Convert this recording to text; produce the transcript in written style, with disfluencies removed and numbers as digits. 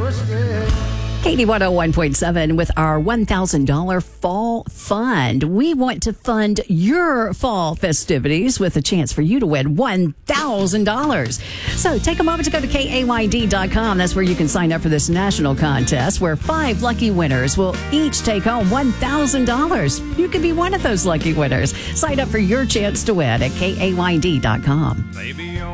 Katie 101.7 with our $1,000 fall fund. We want to fund your fall festivities with a chance for you to win $1,000. So take a moment to go to KAYD.com. That's where you can sign up for this national contest where 5 lucky winners will each take home $1,000. You could be one of those lucky winners. Sign up for your chance to win at KAYD.com.